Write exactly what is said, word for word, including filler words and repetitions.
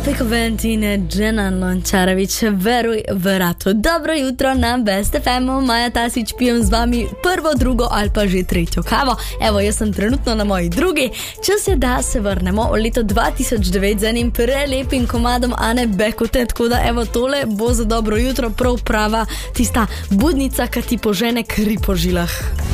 Peko Band in Dženan Lončarević, veruj v ratu. Dobro jutro na Best ef emu, Maja Tasić, pijem z vami prvo, drugo ali pa že tretjo kavo. Evo, jaz sem trenutno na moji drugi. Čas je, da se vrnemo v leto dva tisoč devet z enim prelepim komadom Ane Bekote, tako da evo tole bo za dobro jutro prav prava tista budnica, ki ti požene kri po žilah.